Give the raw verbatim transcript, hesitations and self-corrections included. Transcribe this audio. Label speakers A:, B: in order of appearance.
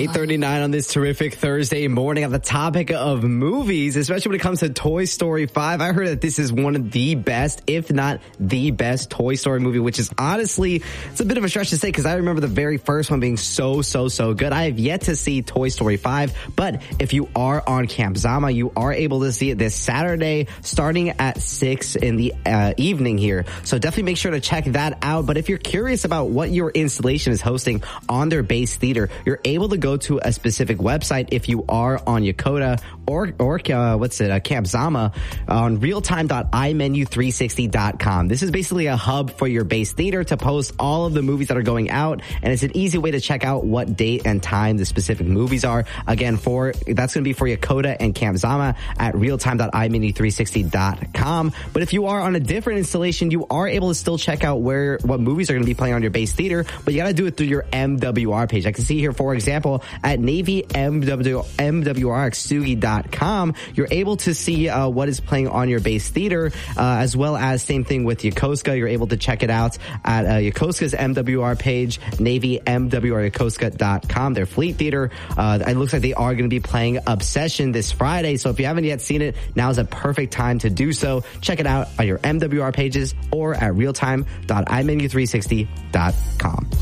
A: eight thirty-nine on this terrific Thursday morning on the topic of movies, especially when it comes to Toy Story five. I heard that this is one of the best, if not the best Toy Story movie, which is honestly, it's a bit of a stretch to say because I remember the very first one being so, so, so good. I have yet to see Toy Story five, but if you are on Camp Zama, you are able to see it this Saturday starting at six in the uh, evening here. So definitely make sure to check that out. But if you're curious about what your installation is hosting on their base theater, you're able to go to a specific website if you are on Yokota or, or uh, what's it, uh, Camp Zama on realtime dot i menu three sixty dot com. This is basically a hub for your base theater to post all of the movies that are going out, and it's an easy way to check out what date and time the specific movies are. Again, for that's going to be for Yokota and Camp Zama at realtime dot i menu three sixty dot com. But if you are on a different installation, you are able to still check out where what movies are going to be playing on your base theater, but you got to do it through your M W R page. I can see here, for example, at Navy M W R Tsugi dot com, you're able to see uh, what is playing on your base theater, uh, as well as same thing with Yokosuka. You're able to check it out at uh, Yokosuka's M W R page, Navy M W R Yokosuka dot com, their fleet theater. Uh, it looks like they are going to be playing Obsession this Friday, so if you haven't yet seen it, now is a perfect time to do so. Check it out on your M W R pages or at realtime dot i menu three sixty dot com.